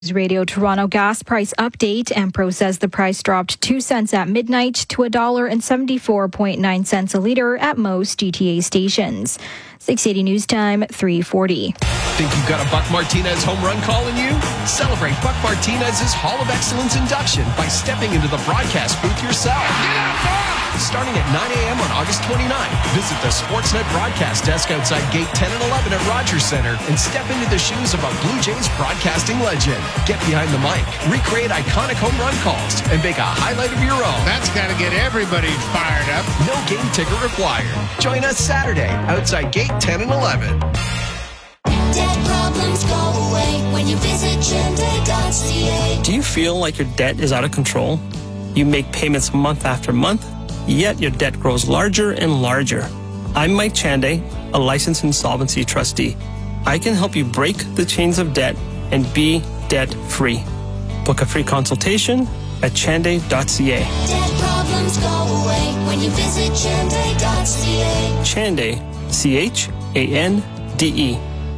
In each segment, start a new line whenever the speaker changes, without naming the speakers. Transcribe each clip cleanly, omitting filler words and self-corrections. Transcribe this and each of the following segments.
Radio Toronto gas price update. Empro says the price dropped 2 cents at midnight to $1.74.9 a litre at most GTA stations. 680 News Time, 3:40.
Think you've got a Buck Martinez home run call in you? Celebrate Buck Martinez's Hall of Excellence induction by stepping into the broadcast booth yourself. Get out, starting at 9 a.m. on August 29th, visit the Sportsnet broadcast desk outside Gate 10 and 11 at Rogers Centre and step into the shoes of a Blue Jays broadcasting legend. Get behind the mic, recreate iconic home run calls, and make a highlight of your own.
That's got to get everybody fired up.
No game ticket required. Join us Saturday outside Gate 10 and 11.
Debt problems go away when you visit Chende.ca.
Do you feel like your debt is out of control? You make payments month after month, yet your debt grows larger and larger. I'm Mike Chande, a licensed insolvency trustee. I can help you break the chains of debt and be debt-free. Book a free consultation at chande.ca.
Debt problems go away when you visit Chende.ca.
Chande, C-H-A-N-D-E.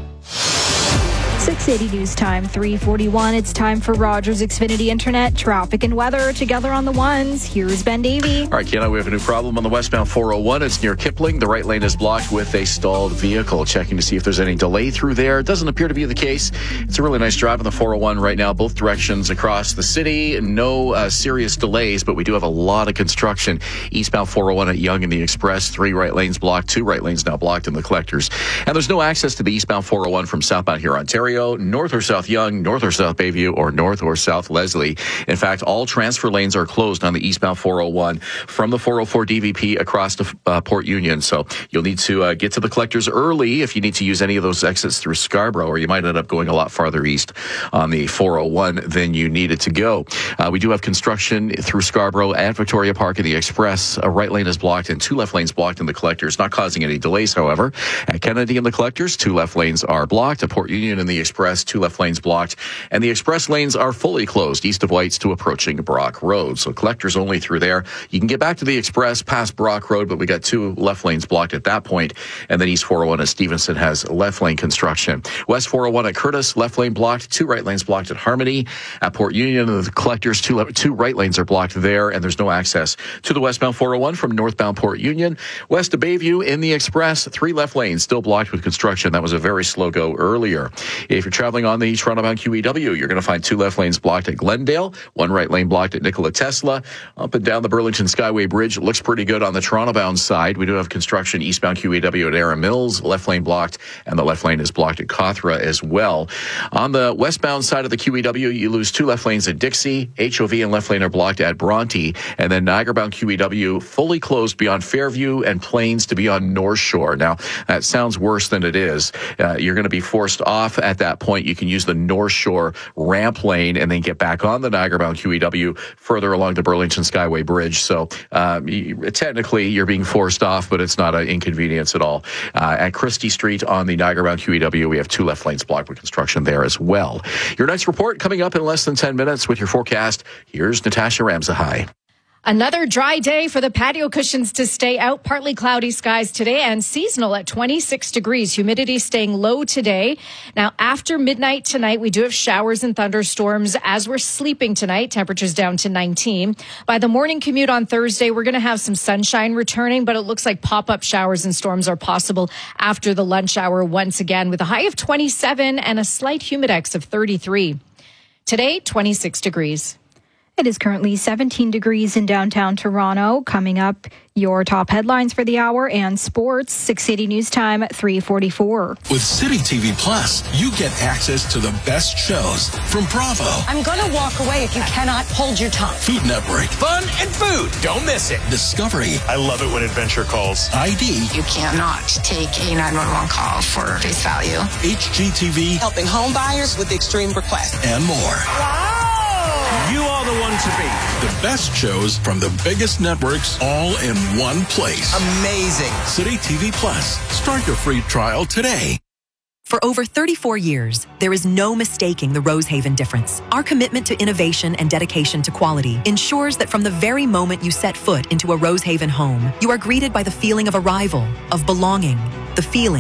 680 News Time, 3:41. It's time for Rogers Xfinity Internet traffic and weather together on the ones. Here's Ben Davey.
All right, Kiana, we have a new problem on the westbound 401. It's near Kipling. The right lane is blocked with a stalled vehicle. Checking to see if there's any delay through there. It doesn't appear to be the case. It's a really nice drive on the 401 right now, both directions across the city. No serious delays, but we do have a lot of construction. Eastbound 401 at Yonge and the Express. 3 right lanes blocked, 2 right lanes now blocked in the collectors. And there's no access to the eastbound 401 from southbound here, Ontario. North or south Yonge, north or south Bayview, or north or south Leslie. In fact, all transfer lanes are closed on the eastbound 401 from the 404 DVP across to Port Union. So you'll need to get to the collectors early if you need to use any of those exits through Scarborough, or you might end up going a lot farther east on the 401 than you needed to go. We do have construction through Scarborough at Victoria Park and the Express. A right lane is blocked and 2 left lanes blocked in the collectors, not causing any delays, however. At Kennedy and the collectors, 2 left lanes are blocked. At Port Union and the Express, 2 left lanes blocked, and the express lanes are fully closed east of Whites to approaching Brock Road. So collectors only through there. You can get back to the Express past Brock Road, but we got 2 left lanes blocked at that point. And then East 401 at Stevenson has left lane construction. West 401 at Curtis, left lane blocked, 2 right lanes blocked at Harmony. At Port Union, the collectors, 2 right lanes are blocked there, and there's no access to the westbound 401 from northbound Port Union. West of Bayview in the Express, 3 left lanes still blocked with construction. That was a very slow go earlier. If you're traveling on the Toronto-bound QEW, you're going to find 2 left lanes blocked at Glendale, 1 right lane blocked at Nikola Tesla. Up and down the Burlington Skyway Bridge, looks pretty good on the Toronto-bound side. We do have construction eastbound QEW at Erin Mills, left lane blocked, and the left lane is blocked at Cawthra as well. On the westbound side of the QEW, you lose 2 left lanes at Dixie, HOV and left lane are blocked at Bronte, and then Niagara-bound QEW fully closed beyond Fairview and Plains to beyond North Shore. Now, that sounds worse than it is. You're going to be forced off at that point. You can use the North Shore ramp lane and then get back on the Niagara-bound QEW further along the Burlington Skyway Bridge. So technically, you're being forced off, but it's not an inconvenience at all. At Christie Street on the Niagara-bound QEW, we have 2 left lanes blocked with construction there as well. Your next report coming up in less than 10 minutes with your forecast. Here's Natasha Ramsahai.
Another dry day for the patio cushions to stay out. Partly cloudy skies today and seasonal at 26 degrees. Humidity staying low today. Now, after midnight tonight, we do have showers and thunderstorms as we're sleeping tonight. Temperatures down to 19. By the morning commute on Thursday, we're going to have some sunshine returning, but it looks like pop-up showers and storms are possible after the lunch hour once again, with a high of 27 and a slight humidex of 33. Today, 26 degrees.
It is currently 17 degrees in downtown Toronto. Coming up, your top headlines for the hour and sports. 680 News Time, 3:44.
With City TV Plus, you get access to the best shows from Bravo.
I'm going to walk away if you cannot hold your tongue.
Food Network.
Fun and food. Don't miss it.
Discovery.
I love it when adventure calls.
ID.
You cannot take a 911 call for face value.
HGTV.
Helping home buyers with extreme requests.
And more.
Wow!
You are the one to beat.
The best shows from the biggest networks all in one place.
Amazing.
City TV Plus. Start your free trial today.
For over 34 years, there is no mistaking the Rosehaven difference. Our commitment to innovation and dedication to quality ensures that from the very moment you set foot into a Rosehaven home, you are greeted by the feeling of arrival, of belonging, the feeling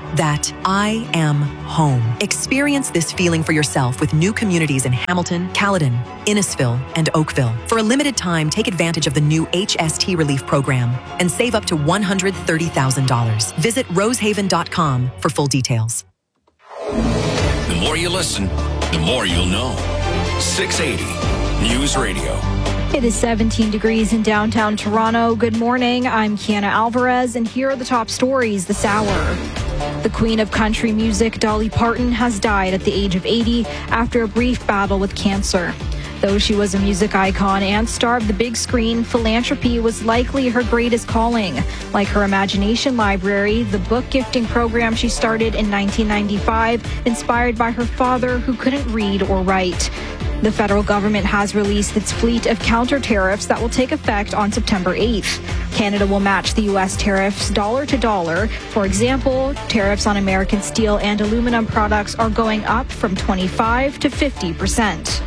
that I am home. Experience this feeling for yourself with new communities in Hamilton, Caledon, Innisfil, and Oakville. For a limited time, take advantage of the new HST Relief Program and save up to $130,000. Visit rosehaven.com for full details.
The more you listen, the more you'll know. 680 News Radio.
It is 17 degrees in downtown Toronto. Good morning. I'm Kiana Alvarez, and here are the top stories this hour. The Queen of Country Music, Dolly Parton, has died at the age of 80 after a brief battle with cancer. Though she was a music icon and star of the big screen, philanthropy was likely her greatest calling. Like her Imagination Library, the book gifting program she started in 1995, inspired by her father who couldn't read or write. The federal government has released its fleet of counter tariffs that will take effect on September 8th. Canada will match the U.S. tariffs dollar to dollar. For example, tariffs on American steel and aluminum products are going up from 25% to 50%.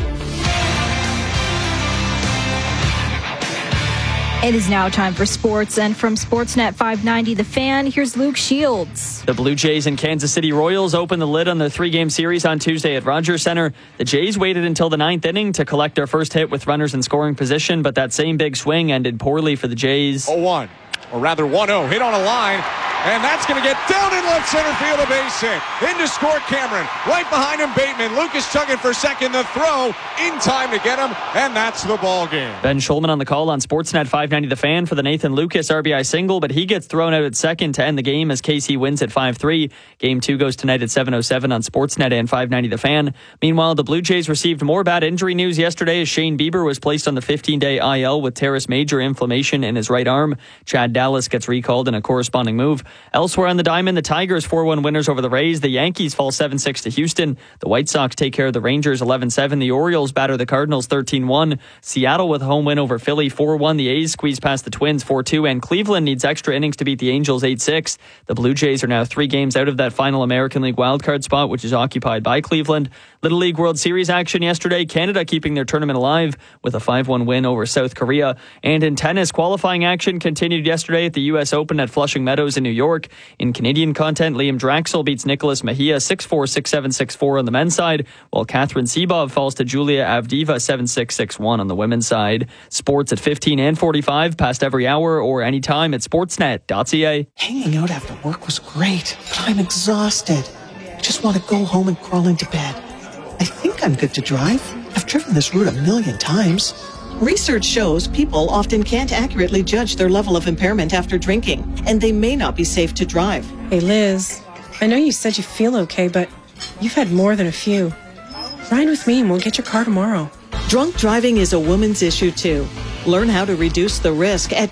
It is now time for sports, and from Sportsnet 590 The Fan, here's Luke Shields.
The Blue Jays and Kansas City Royals opened the lid on their three-game series on Tuesday at Rogers Center. The Jays waited until the ninth inning to collect their first hit with runners in scoring position, but that same big swing ended poorly for the Jays.
0-1, or rather 1-0, hit on a line. And that's going to get down in left center field, a base hit. In to score Cameron. Right behind him, Bateman. Lucas chugging for second. The throw in time to get him, and that's the ball game.
Ben Schulman on the call on Sportsnet 590 The Fan for the Nathan Lucas RBI single, but he gets thrown out at second to end the game as KC wins at 5-3. Game 2 goes tonight at 7:07 on Sportsnet and 590 The Fan. Meanwhile, the Blue Jays received more bad injury news yesterday as Shane Bieber was placed on the 15-day IL with teres major inflammation in his right arm. Chad Dallas gets recalled in a corresponding move. Elsewhere on the diamond, the Tigers 4-1 winners over the Rays. The Yankees fall 7-6 to Houston. The White Sox take care of the Rangers 11-7. The Orioles batter the Cardinals 13-1. Seattle with a home win over Philly 4-1. The A's squeeze past the Twins 4-2. And Cleveland needs extra innings to beat the Angels 8-6. The Blue Jays are now 3 games out of that final American League wildcard spot, which is occupied by Cleveland. Little League World Series action yesterday. Canada keeping their tournament alive with a 5-1 win over South Korea. And in tennis, qualifying action continued yesterday at the U.S. Open at Flushing Meadows in New York. In Canadian content, Liam Draxel beats Nicholas Mejia 6-4, 6-7, 6-4 on the men's side, while Catherine Sebov falls to Julia Avdiva 7-6, 6-1 on the women's side. Sports at 15 and 45, past every hour or anytime at sportsnet.ca.
Hanging out after work was great, but I'm exhausted. I just want to go home and crawl into bed. I think I'm good to drive. I've driven this route 1,000,000 times. Research shows people often can't accurately judge their level of impairment after drinking, and they may not be safe to drive.
Hey, Liz, I know you said you feel okay, but you've had more than a few. Ride with me and we'll get your car tomorrow.
Drunk driving is a woman's issue, too. Learn how to reduce the risk at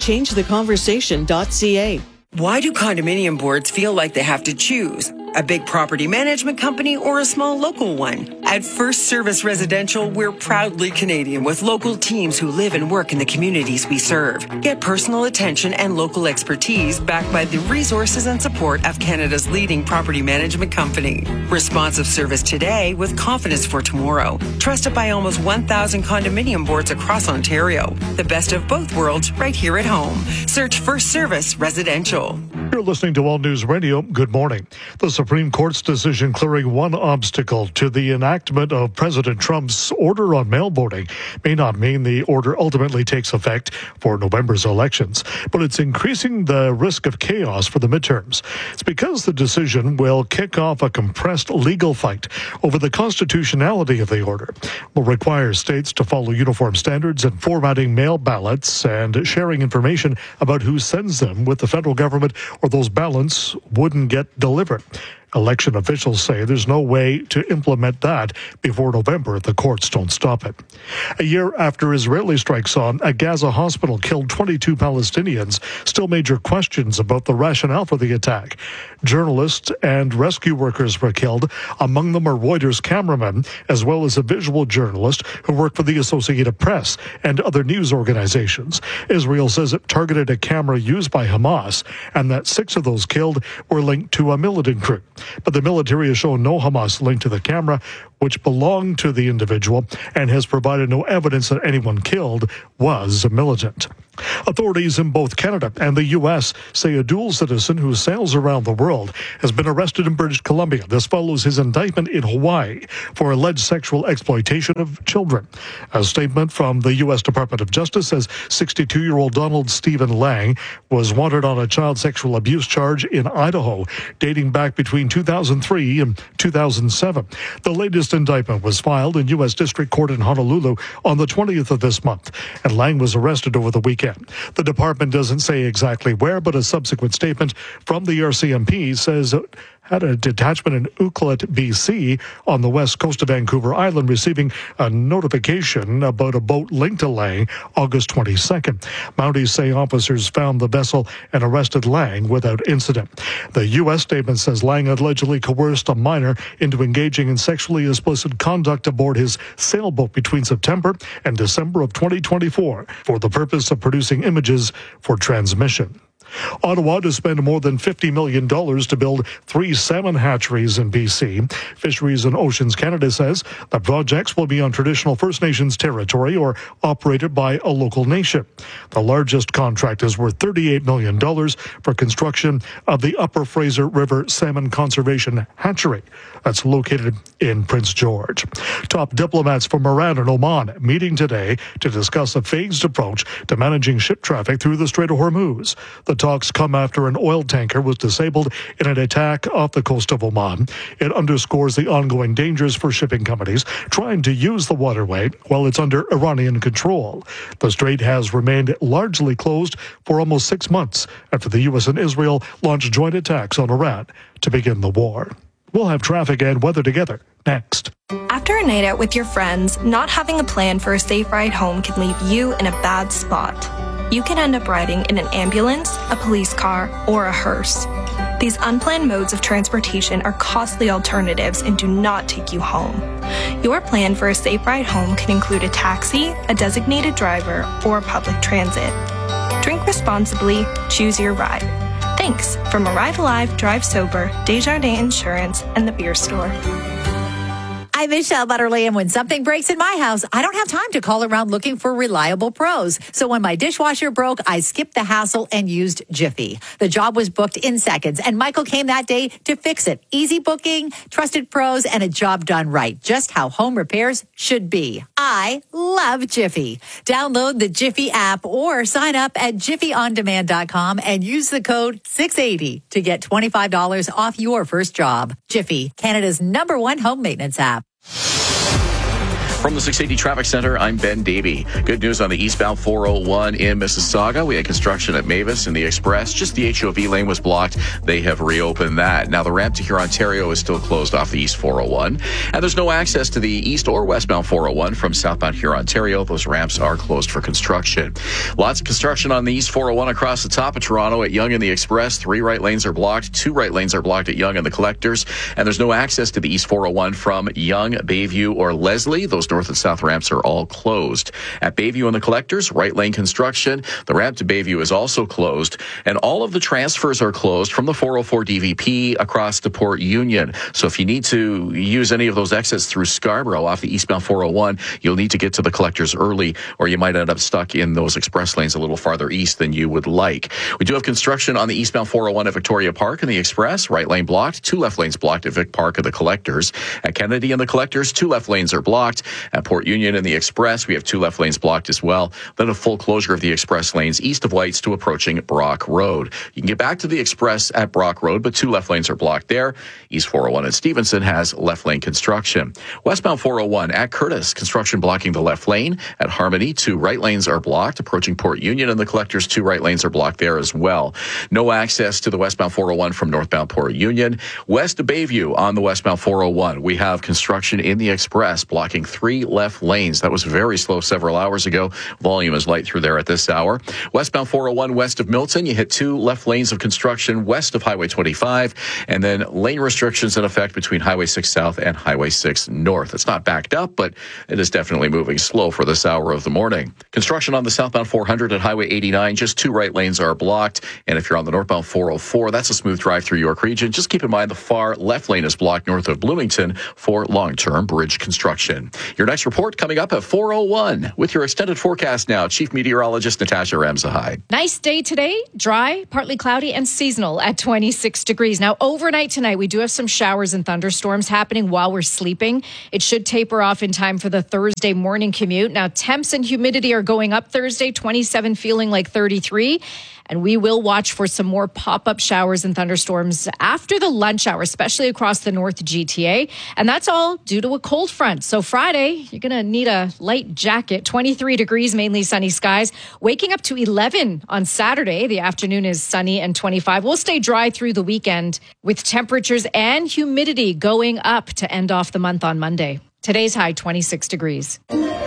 changetheconversation.ca.
Why do condominium boards feel like they have to choose? A big property management company or a small local one? At First Service Residential, we're proudly Canadian with local teams who live and work in the communities we serve. Get personal attention and local expertise backed by the resources and support of Canada's leading property management company. Responsive service today with confidence for tomorrow. Trusted by almost 1,000 condominium boards across Ontario. The best of both worlds right here at home. Search First Service Residential.
You're listening to All News Radio. Good morning. The Supreme Court's decision clearing one obstacle to the enactment of President Trump's order on mail voting may not mean the order ultimately takes effect for November's elections, but it's increasing the risk of chaos for the midterms. It's because the decision will kick off a compressed legal fight over the constitutionality of the order. It will require states to follow uniform standards in formatting mail ballots and sharing information about who sends them with the federal government, or those ballots wouldn't get delivered. Election officials say there's no way to implement that before November if the courts don't stop it. A year after Israeli strikes on a Gaza hospital killed 22 Palestinians, still major questions about the rationale for the attack. Journalists and rescue workers were killed. Among them are Reuters cameramen, as well as a visual journalist who worked for the Associated Press and other news organizations. Israel says it targeted a camera used by Hamas, and that 6 of those killed were linked to a militant group. But the military has shown no Hamas link to the camera, which belonged to the individual and has provided no evidence that anyone killed was a militant. Authorities in both Canada and the U.S. say a dual citizen who sails around the world has been arrested in British Columbia. This follows his indictment in Hawaii for alleged sexual exploitation of children. A statement from the U.S. Department of Justice says 62-year-old Donald Stephen Lang was wanted on a child sexual abuse charge in Idaho dating back between 2003 and 2007. The latest indictment was filed in U.S. District Court in Honolulu on the 20th of this month, and Lang was arrested over the weekend. The department doesn't say exactly where, but a subsequent statement from the RCMP says it had a detachment in Ucluelet, BC, on the west coast of Vancouver Island, receiving a notification about a boat linked to Lang August 22nd. Mounties say officers found the vessel and arrested Lang without incident. The U.S. statement says Lang allegedly coerced a minor into engaging in sexually explicit conduct aboard his sailboat between September and December of 2024 for the purpose of producing images for transmission. Ottawa to spend more than $50 million to build 3 salmon hatcheries in BC. Fisheries and Oceans Canada says the projects will be on traditional First Nations territory or operated by a local nation. The largest contract is worth $38 million for construction of the Upper Fraser River Salmon Conservation Hatchery. That's located in Prince George. Top diplomats from Iran and Oman meeting today to discuss a phased approach to managing ship traffic through the Strait of Hormuz. The talks come after an oil tanker was disabled in an attack off the coast of Oman. It underscores the ongoing dangers for shipping companies trying to use the waterway while it's under Iranian control. The strait has remained largely closed for almost 6 months after the U.S. and Israel launched joint attacks on Iran to begin the war. We'll have traffic and weather together next.
After a night out with your friends, not having a plan for a safe ride home can leave you in a bad spot. You can end up riding in an ambulance, a police car, or a hearse. These unplanned modes of transportation are costly alternatives and do not take you home. Your plan for a safe ride home can include a taxi, a designated driver, or public transit. Drink responsibly, choose your ride. Thanks from Arrive Alive, Drive Sober, Desjardins Insurance, and the Beer Store.
I'm Michelle Butterly, and when something breaks in my house, I don't have time to call around looking for reliable pros. So when my dishwasher broke, I skipped the hassle and used Jiffy. The job was booked in seconds, and Michael came that day to fix it. Easy booking, trusted pros, and a job done right. Just how home repairs should be. I love Jiffy. Download the Jiffy app or sign up at jiffyondemand.com and use the code 680 to get $25 off your first job. Jiffy, Canada's #1 home maintenance app.
From the 680 Traffic Center, I'm Ben Davey. Good news on the eastbound 401 in Mississauga. We had construction at Mavis and the Express. Just the HOV lane was blocked. They have reopened that. Now the ramp to Hurontario is still closed off the East 401. And there's no access to the east or westbound 401 from southbound Hurontario. Those ramps are closed for construction. Lots of construction on the East 401 across the top of Toronto at Yonge and the Express. 3 right lanes are blocked. 2 right lanes are blocked at Yonge and the Collectors. And there's no access to the East 401 from Yonge, Bayview, or Leslie. Those north and south ramps are all closed. At Bayview and the Collectors, right lane construction. The ramp to Bayview is also closed. And all of the transfers are closed from the 404 DVP across to Port Union. So if you need to use any of those exits through Scarborough off the eastbound 401, you'll need to get to the Collectors early, or you might end up stuck in those express lanes a little farther east than you would like. We do have construction on the eastbound 401 at Victoria Park and the Express. Right lane blocked. 2 left lanes blocked at Vic Park and the Collectors. At Kennedy and the Collectors, 2 left lanes are blocked. At Port Union and the Express, we have 2 left lanes blocked as well. Then a full closure of the express lanes east of Whites to approaching Brock Road. You can get back to the Express at Brock Road, but 2 left lanes are blocked there. East 401 at Stevenson has left lane construction. Westbound 401 at Curtis, construction blocking the left lane. At Harmony, 2 right lanes are blocked. Approaching Port Union and the Collectors, 2 right lanes are blocked there as well. No access to the westbound 401 from northbound Port Union. West of Bayview on the westbound 401, we have construction in the Express blocking 3 left lanes. That was very slow several several hours ago. Volume is light through there at this hour. Westbound 401 west of Milton, you hit 2 left lanes of construction west of Highway 25, and then lane restrictions in effect between Highway 6 South and Highway 6 North. It's not backed up, but it is definitely moving slow for this hour of the morning. Construction on the southbound 400 at Highway 89, just 2 right lanes are blocked. And if you're on the northbound 404, that's a smooth drive through York Region. Just keep in mind the far left lane is blocked north of Bloomington for long-term bridge construction. Your next report coming up at 4:01 with your extended forecast now. Chief Meteorologist Natasha Ramzahide.
Nice day today, dry, partly cloudy, and seasonal at 26 degrees. Now, overnight tonight, we do have some showers and thunderstorms happening while we're sleeping. It should taper off in time for the Thursday morning commute. Now, temps and humidity are going up Thursday, 27 feeling like 33. And we will watch for some more pop-up showers and thunderstorms after the lunch hour, especially across the North GTA. And that's all due to a cold front. So Friday, you're going to need a light jacket. 23 degrees, mainly sunny skies. Waking up to 11 on Saturday. The afternoon is sunny and 25. We'll stay dry through the weekend with temperatures and humidity going up to end off the month on Monday. Today's high, 26 degrees.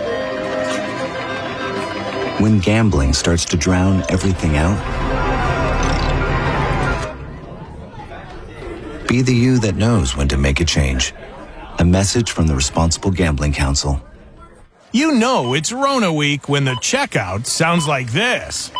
When gambling starts to drown everything out, be the you that knows when to make a change. A message from the Responsible Gambling Council.
You know it's Rona week when the checkout sounds like this.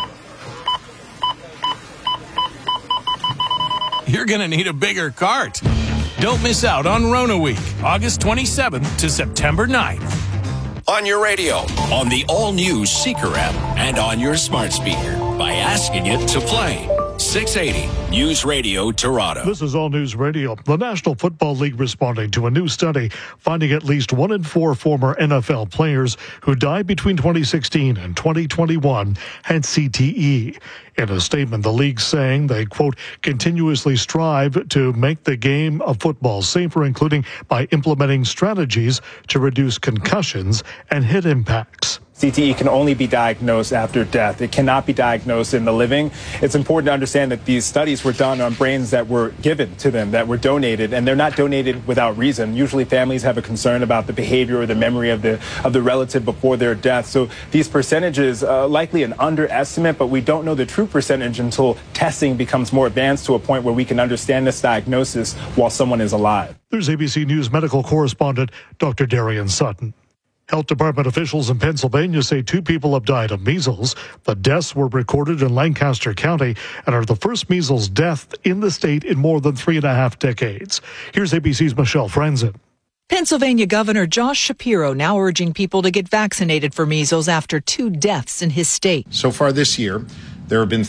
You're going to need a bigger cart. Don't miss out on Rona week, August 27th to September 9th.
On your radio, on the all-new Seeker app, and on your smart speaker by asking it to play. 680 News Radio Toronto.
This is All News Radio. The National Football League responding to a new study finding at least 1 in 4 former NFL players who died between 2016 and 2021 had CTE. In a statement, the league saying they, quote, continuously strive to make the game of football safer, including by implementing strategies to reduce concussions and head impacts.
CTE can only be diagnosed after death. It cannot be diagnosed in the living. It's important to understand that these studies were done on brains that were given to them, that were donated, and they're not donated without reason. Usually families have a concern about the behavior or the memory of the relative before their death. So these percentages, likely an underestimate, but we don't know the true percentage until testing becomes more advanced to a point where we can understand this diagnosis while someone is alive.
There's ABC News medical correspondent Dr. Darian Sutton. Health Department officials in Pennsylvania say 2 people have died of measles. The deaths were recorded in Lancaster County and are the first measles death in the state in more than 3.5 decades. Here's ABC's Michelle Franzen.
Pennsylvania Governor Josh Shapiro now urging people to get vaccinated for measles after 2 deaths in his state.
So far this year, there have been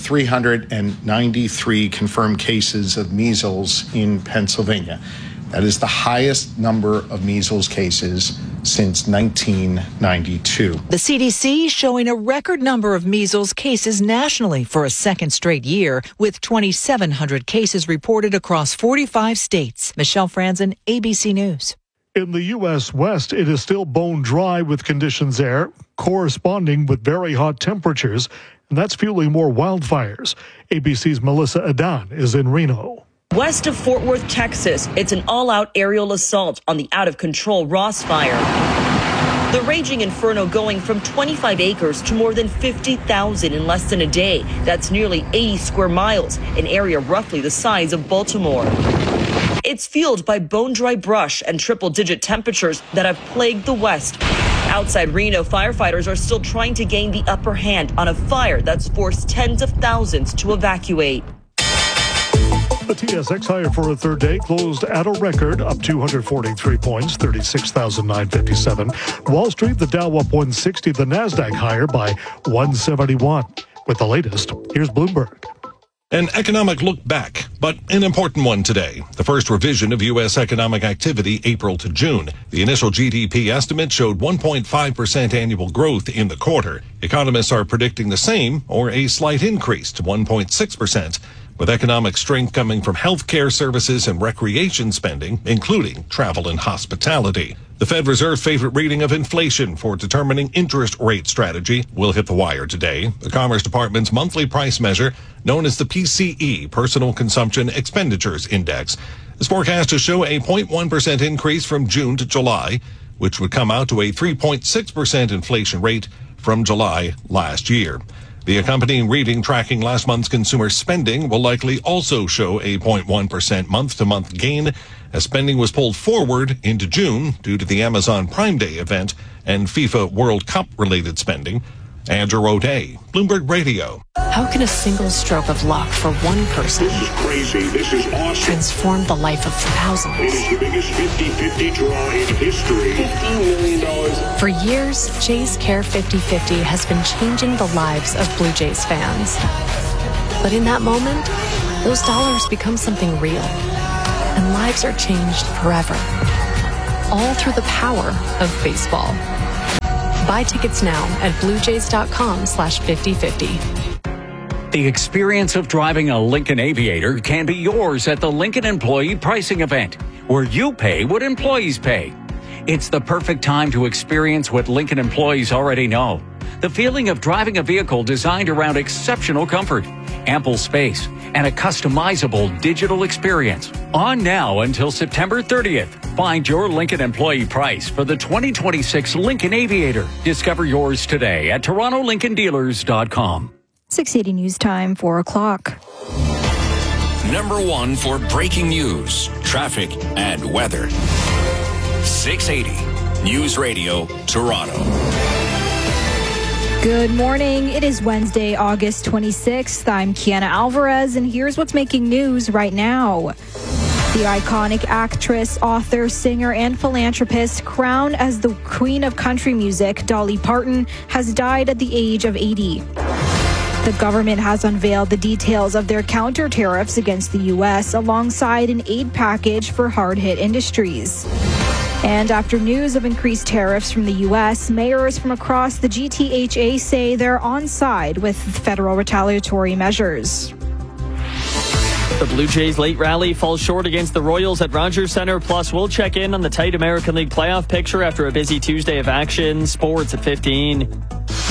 393 confirmed cases of measles in Pennsylvania. That is the highest number of measles cases since 1992.
The CDC showing a record number of measles cases nationally for a second straight year, with 2,700 cases reported across 45 states. Michelle Franzen, ABC News.
In the U.S. West, it is still bone dry with conditions there, corresponding with very hot temperatures, and that's fueling more wildfires. ABC's Melissa Adan is in Reno.
West of Fort Worth, Texas, it's an all-out aerial assault on the out-of-control Ross Fire. The raging inferno going from 25 acres to more than 50,000 in less than a day. That's nearly 80 square miles, an area roughly the size of Baltimore. It's fueled by bone-dry brush and triple-digit temperatures that have plagued the West. Outside Reno, firefighters are still trying to gain the upper hand on a fire that's forced tens of thousands to evacuate.
The TSX higher for a third day closed at a record, up 243 points, 36,957. Wall Street, the Dow up 160, the Nasdaq higher by 171. With the latest, here's Bloomberg.
An economic look back, but an important one today. The first revision of U.S. economic activity April to June. The initial GDP estimate showed 1.5% annual growth in the quarter. Economists are predicting the same or a slight increase to 1.6%. With economic strength coming from healthcare services and recreation spending, including travel and hospitality. The Fed Reserve's favorite reading of inflation for determining interest rate strategy will hit the wire today. The Commerce Department's monthly price measure, known as the PCE, Personal Consumption Expenditures Index, is forecast to show a 0.1% increase from June to July, which would come out to a 3.6% inflation rate from July last year. The accompanying reading tracking last month's consumer spending will likely also show a 0.1% month-to-month gain, as spending was pulled forward into June due to the Amazon Prime Day event and FIFA World Cup-related spending. Andrew O'Day, Bloomberg Radio.
How can a single stroke of luck for one person
crazy. This is awesome.
transform the life of thousands?
It is the biggest 50-50 draw in history. $15 million.
For years, Jays Care 50-50 has been changing the lives of Blue Jays fans. But in that moment, those dollars become something real, and lives are changed forever. All through the power of baseball. Buy tickets now at bluejays.com/5050.
The experience of driving a Lincoln Aviator can be yours at the Lincoln Employee Pricing Event, where you pay what employees pay. It's the perfect time to experience what Lincoln employees already know. The feeling of driving a vehicle designed around exceptional comfort, ample space, and a customizable digital experience. On now until September 30th. Find your Lincoln employee price for the 2026 Lincoln Aviator. Discover yours today at TorontoLincolnDealers.com.
680 News Time, 4 o'clock.
Number 1 for breaking news, traffic, and weather. 680 News Radio, Toronto.
Good morning. It is Wednesday, August 26th. I'm Kiana Alvarez, and here's what's making news right now. The iconic actress, author, singer, and philanthropist crowned as the Queen of Country Music, Dolly Parton, has died at the age of 80. The government has unveiled the details of their counter tariffs against the U.S. alongside an aid package for hard-hit industries. And after news of increased tariffs from the U.S., mayors from across the GTHA say they're on side with federal retaliatory measures.
The Blue Jays' late rally falls short against the Royals at Rogers Centre. Plus, we'll check in on the tight American League playoff picture after a busy Tuesday of action. Sports at 15.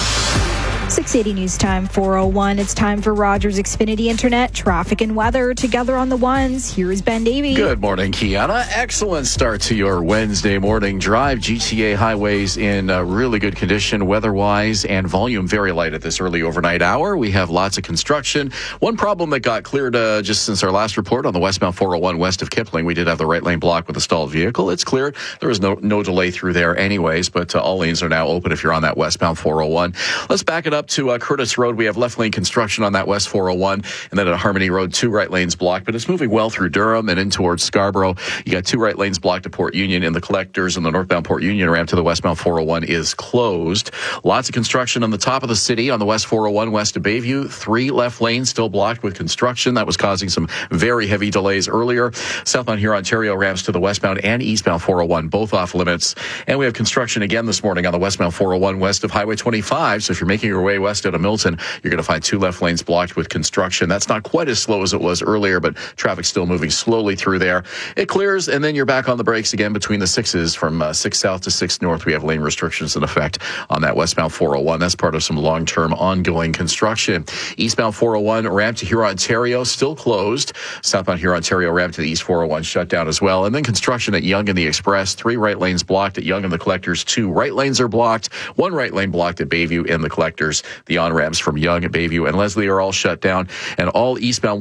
680 News Time, 4:01. It's time for Rogers Xfinity Internet, traffic and weather together on the ones. Here's Ben Davey.
Good morning, Kiana. Excellent start to your Wednesday morning drive. GTA highways in really good condition weather-wise, and volume very light at this early overnight hour. We have lots of construction. One problem that got cleared just since our last report on the westbound 401 west of Kipling. We did have the right lane blocked with a stalled vehicle. It's cleared. There was no delay through there anyways, but all lanes are now open if you're on that westbound 401. Let's back it up to Curtis Road. We have left lane construction on that west 401, and then at Harmony Road, 2 right lanes blocked, but it's moving well through Durham and in towards Scarborough. You got 2 right lanes blocked at Port Union, and the collectors and the northbound Port Union ramp to the westbound 401 is closed. Lots of construction on the top of the city on the west 401 west of Bayview. 3 left lanes still blocked with construction. That was causing some very heavy delays earlier. Southbound Huron Ontario ramps to the westbound and eastbound 401, both off limits. And we have construction again this morning on the westbound 401 west of Highway 25. So if you're making your way west out of Milton, you're going to find 2 left lanes blocked with construction. That's not quite as slow as it was earlier, but traffic's still moving slowly through there. It clears, and then you're back on the brakes again between the 6s from 6 south to 6 north. We have lane restrictions in effect on that westbound 401. That's part of some long-term ongoing construction. Eastbound 401 ramp to Huron Ontario still closed. Southbound Huron Ontario ramp to the east 401 shut down as well. And then construction at Yonge and the Express. 3 right lanes blocked at Yonge and the Collectors. 2 right lanes are blocked. 1 right lane blocked at Bayview and the Collectors. The on-ramps from Yonge, Bayview, and Leslie are all shut down, and all eastbound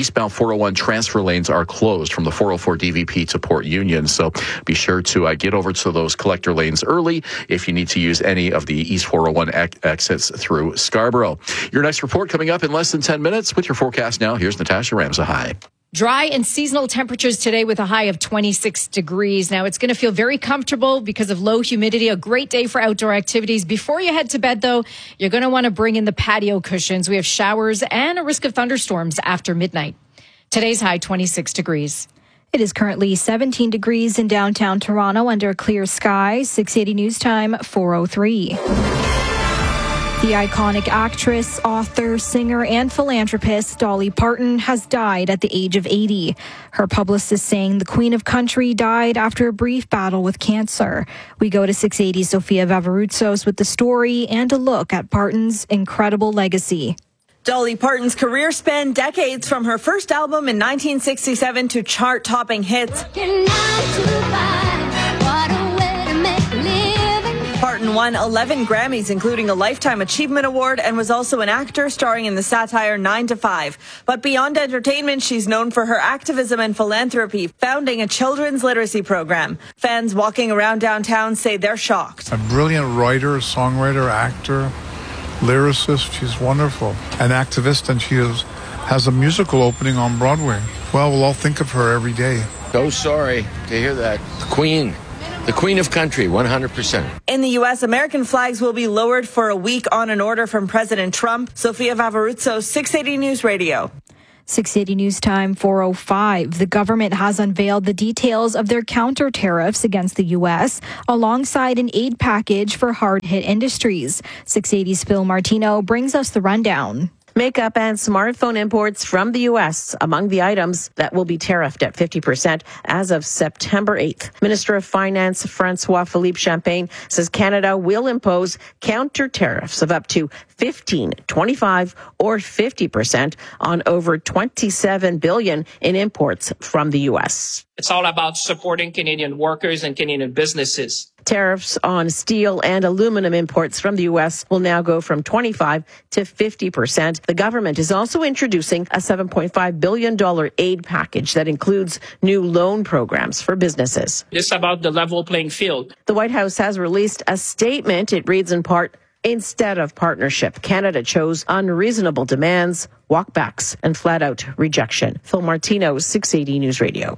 401 transfer lanes are closed from the 404 DVP to Port Union. So be sure to get over to those collector lanes early if you need to use any of the East 401 exits through Scarborough. Your next report coming up in less than 10 minutes. With your forecast now, here's Natasha Ramza. Hi.
Dry and seasonal temperatures today with a high of 26 degrees. Now, it's going to feel very comfortable because of low humidity. A great day for outdoor activities. Before you head to bed, though, you're going to want to bring in the patio cushions. We have showers and a risk of thunderstorms after midnight. Today's high, 26 degrees.
It is currently 17 degrees in downtown Toronto under clear skies. 680 News Time, 4:03. The iconic actress, author, singer, and philanthropist Dolly Parton has died at the age of 80. Her publicist saying the Queen of Country died after a brief battle with cancer. We go to 680 Sofia Vavaroutsos with the story and a look at Parton's incredible legacy.
Dolly Parton's career spanned decades, from her first album in 1967 to chart-topping hits. Parton won 11 Grammys, including a Lifetime Achievement Award, and was also an actor starring in the satire 9 to 5. But beyond entertainment, she's known for her activism and philanthropy, founding a children's literacy program. Fans walking around downtown say they're shocked.
A brilliant writer, songwriter, actor, lyricist. She's wonderful. An activist, and she has a musical opening on Broadway. Well, we'll all think of her every day.
So sorry to hear that. The Queen of Country, 100%.
In the U.S., American flags will be lowered for a week on an order from President Trump. Sofia Vavaruzzo, 680 News Radio.
680 News Time, 4:05. The government has unveiled the details of their counter tariffs against the U.S. alongside an aid package for hard-hit industries. 680's Phil Martino brings us the rundown.
Makeup and smartphone imports from the U.S. among the items that will be tariffed at 50% as of September 8th. Minister of Finance Francois-Philippe Champagne says Canada will impose counter tariffs of up to 15, 25, or 50% on over $27 billion in imports from the U.S.
It's all about supporting Canadian workers and Canadian businesses.
Tariffs on steel and aluminum imports from the U.S. will now go from 25 to 50%. The government is also introducing a $7.5 billion aid package that includes new loan programs for businesses.
It's about the level playing field.
The White House has released a statement. It reads in part, instead of partnership, Canada chose unreasonable demands, walkbacks, and flat-out rejection. Phil Martino, 680 News Radio.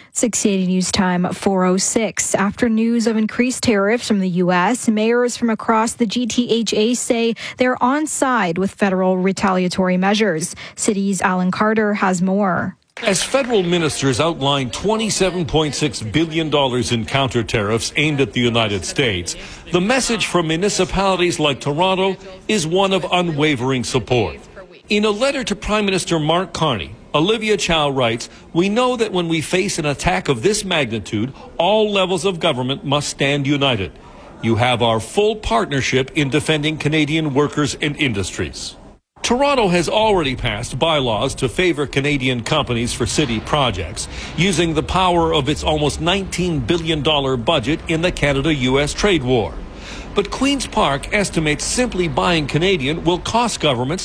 680 News Time, 4:06. After news of increased tariffs from the U.S., mayors from across the GTHA say they're on side with federal retaliatory measures. City's Alan Carter has more.
As federal ministers outlined $27.6 billion in counter tariffs aimed at the United States, the message from municipalities like Toronto is one of unwavering support. In a letter to Prime Minister Mark Carney, Olivia Chow writes, "We know that when we face an attack of this magnitude, all levels of government must stand united. You have our full partnership in defending Canadian workers and industries." Toronto has already passed bylaws to favor Canadian companies for city projects, using the power of its almost $19 billion budget in the Canada-U.S. trade war. But Queen's Park estimates simply buying Canadian will cost governments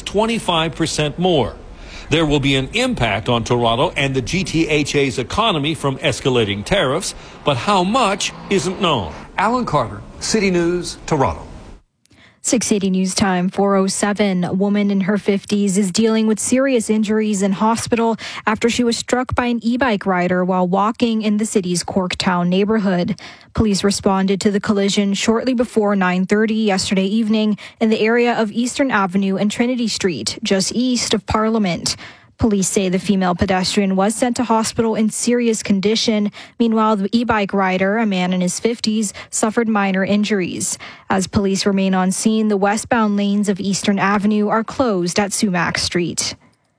25% more. There will be an impact on Toronto and the GTHA's economy from escalating tariffs, but how much isn't known.
Alan Carter, City News, Toronto.
680 News Time, 4:07. A woman in her 50s is dealing with serious injuries in hospital after she was struck by an e-bike rider while walking in the city's Corktown neighborhood. Police responded to the collision shortly before 9:30 yesterday evening in the area of Eastern Avenue and Trinity Street, just east of Parliament. Police say the female pedestrian was sent to hospital in serious condition. Meanwhile, the e-bike rider, a man in his 50s, suffered minor injuries. As police remain on scene, the westbound lanes of Eastern Avenue are closed at Sumac Street.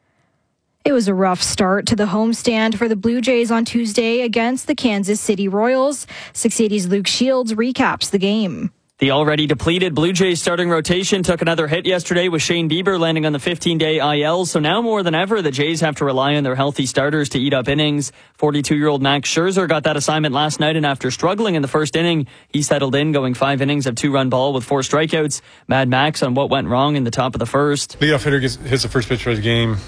It was a rough start to the homestand for the Blue Jays on Tuesday against the Kansas City Royals. 680's Luke Shields recaps the game.
The already depleted Blue Jays starting rotation took another hit yesterday with Shane Bieber landing on the 15-day IL. So now more than ever, the Jays have to rely on their healthy starters to eat up innings. 42-year-old Max Scherzer got that assignment last night, and after struggling in the first inning, he settled in, going 5 innings of 2-run ball with 4 strikeouts. Mad Max on what went wrong in the top of the first.
Leadoff hitter hits the first pitch for his game,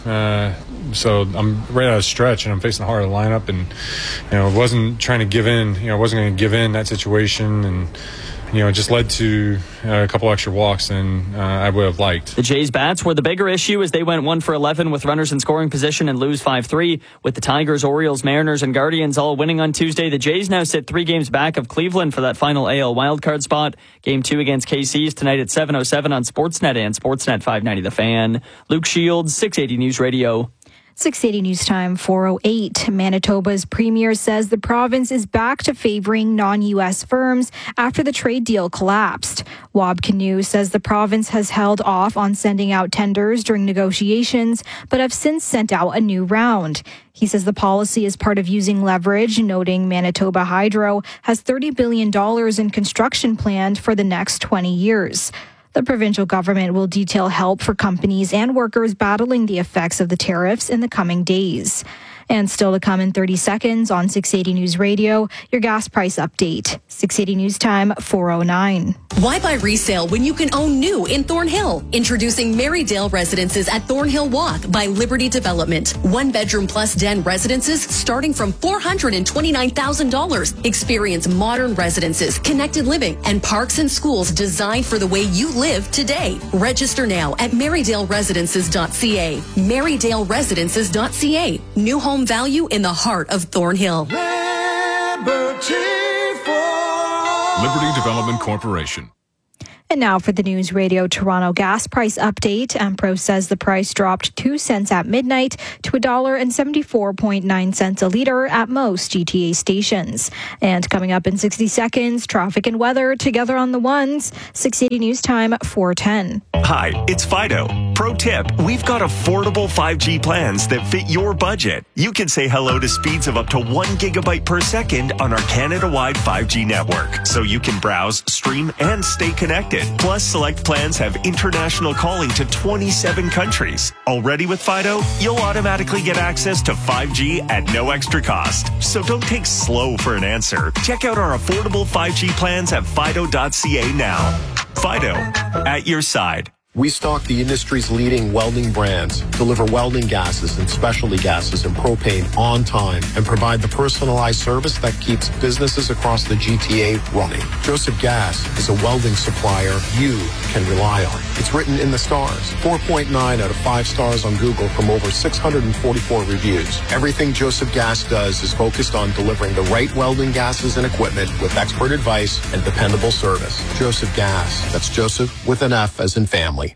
so I'm right out of stretch, and I'm facing the heart of the lineup, and wasn't trying to give in. Wasn't going to give in that situation, and it just led to a couple extra walks than I would have liked.
The Jays' bats were the bigger issue as they went 1 for 11 with runners in scoring position and lose 5-3. With the Tigers, Orioles, Mariners, and Guardians all winning on Tuesday, the Jays now sit 3 games back of Cleveland for that final AL wildcard spot. Game 2 against KC is tonight at 7:07 on Sportsnet and Sportsnet 590 The Fan. Luke Shields, 680 News Radio.
680 News Time, 4:08. Manitoba's premier says the province is back to favoring non-U.S. firms after the trade deal collapsed. Wab Kinew says the province has held off on sending out tenders during negotiations, but have since sent out a new round. He says the policy is part of using leverage, noting Manitoba Hydro has $30 billion in construction planned for the next 20 years. The provincial government will detail help for companies and workers battling the effects of the tariffs in the coming days. And still to come in 30 seconds on 680 News Radio, your gas price update. 680 News Time, 4:09.
Why buy resale when you can own new in Thornhill? Introducing Marydale Residences at Thornhill Walk by Liberty Development. 1-bedroom plus den residences starting from $429,000. Experience modern residences, connected living, and parks and schools designed for the way you live today. Register now at MarydaleResidences.ca. MarydaleResidences.ca. New home value in the heart of Thornhill.
Liberty Development Corporation.
And now for the News Radio Toronto gas price update. Empro says the price dropped 2 cents at midnight to $1.74.9 a liter at most GTA stations. And coming up in 60 seconds, traffic and weather together on the ones. 680 News Time, 4:10.
Hi, it's Fido. Pro tip, we've got affordable 5G plans that fit your budget. You can say hello to speeds of up to 1 gigabyte per second on our Canada-wide 5G network. So you can browse, stream, and stay connected. Plus, select plans have international calling to 27 countries. Already with Fido, you'll automatically get access to 5G at no extra cost. So don't take slow for an answer. Check out our affordable 5G plans at fido.ca now. Fido, at your side.
We stock the industry's leading welding brands, deliver welding gases and specialty gases and propane on time, and provide the personalized service that keeps businesses across the GTA running. Joseph Gas is a welding supplier you can rely on. It's written in the stars. 4.9 out of 5 stars on Google from over 644 reviews. Everything Joseph Gas does is focused on delivering the right welding gases and equipment with expert advice and dependable service. Joseph Gas. That's Joseph with an F as in family.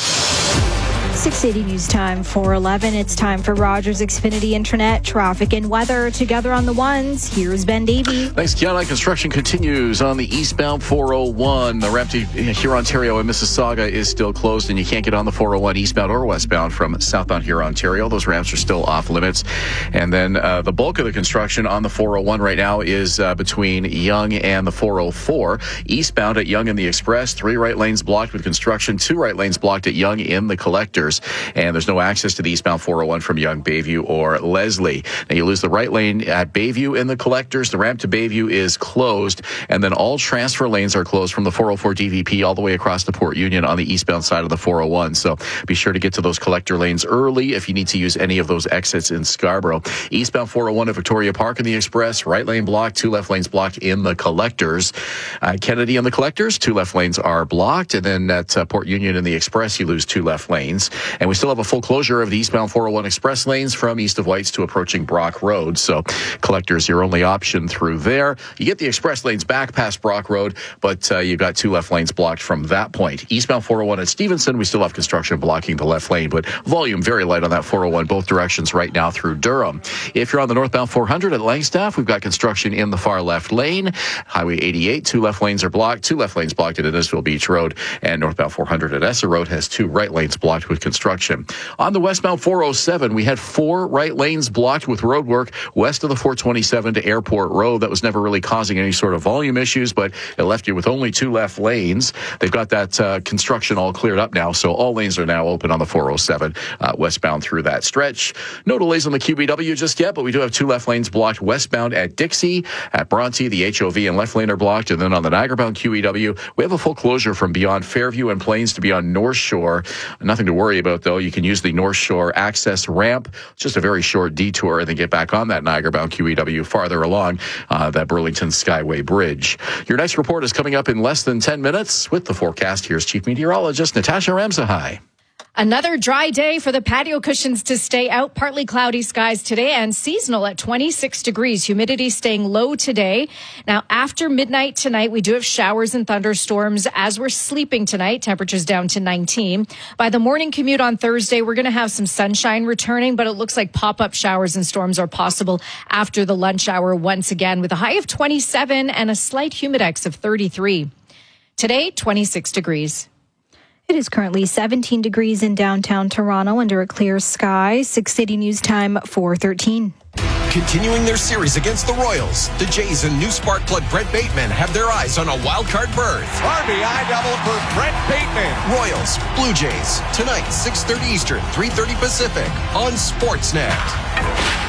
680 News Time, 4:11. It's time for Rogers Xfinity Internet, traffic and weather together on the ones. Here's Ben Davey.
Thanks, Kiana. Construction continues on the eastbound 401. The ramp to Hurontario and Mississauga is still closed, and you can't get on the 401 eastbound or westbound from southbound Hurontario. Those ramps are still off limits. And then the bulk of the construction on the 401 right now is between Yonge and the 404. Eastbound at Yonge and the Express, 3 right lanes blocked with construction, 2 right lanes blocked at Yonge in the Collectors. And there's no access to the eastbound 401 from Yonge, Bayview, or Leslie. Now, you lose the right lane at Bayview in the Collectors. The ramp to Bayview is closed, and then all transfer lanes are closed from the 404 DVP all the way across to Port Union on the eastbound side of the 401. So be sure to get to those collector lanes early if you need to use any of those exits in Scarborough. Eastbound 401 at Victoria Park in the Express, right lane blocked, 2 left lanes blocked in the Collectors. Kennedy in the Collectors, 2 left lanes are blocked, and then at Port Union in the Express, you lose 2 left lanes. And we still have a full closure of the eastbound 401 Express lanes from east of Whites to approaching Brock Road. So Collectors, your only option through there. You get the Express lanes back past Brock Road, but you've got 2 left lanes blocked from that point. Eastbound 401 at Stevenson, we still have construction blocking the left lane, but volume very light on that 401 both directions right now through Durham. If you're on the northbound 400 at Langstaff, we've got construction in the far left lane. Highway 88, 2 left lanes are blocked, 2 left lanes blocked at Innisfil Beach Road, and northbound 400 at Essa Road has 2 right lanes blocked with construction. On the westbound 407, we had 4 right lanes blocked with road work west of the 427 to Airport Road. That was never really causing any sort of volume issues, but it left you with only 2 left lanes. They've got that construction all cleared up now, so all lanes are now open on the 407 westbound through that stretch. No delays on the QBW just yet, but we do have 2 left lanes blocked westbound at Dixie. At Bronte, the HOV and left lane are blocked, and then on the Niagara-bound QEW, we have a full closure from beyond Fairview and Plains to beyond North Shore. Nothing to worry about, though. You can use the North Shore access ramp. It's just a very short detour, and then get back on that Niagara-bound QEW farther along that Burlington Skyway Bridge. Your next report is coming up in less than 10 minutes. With the forecast, here's Chief Meteorologist Natasha Ramsahai.
Another dry day for the patio cushions to stay out. Partly cloudy skies today and seasonal at 26 degrees. Humidity staying low today. Now, after midnight tonight, we do have showers and thunderstorms as we're sleeping tonight. Temperatures down to 19. By the morning commute on Thursday, we're going to have some sunshine returning, but it looks like pop-up showers and storms are possible after the lunch hour once again, with a high of 27 and a slight humidex of 33. Today, 26 degrees.
It is currently 17 degrees in downtown Toronto under a clear sky. 680 News Time, 4:13.
Continuing their series against the Royals, the Jays and new spark plug Brent Bateman have their eyes on a wild card berth.
RBI double for Brent Bateman.
Royals, Blue Jays, tonight, 6:30 Eastern, 3:30 Pacific on Sportsnet.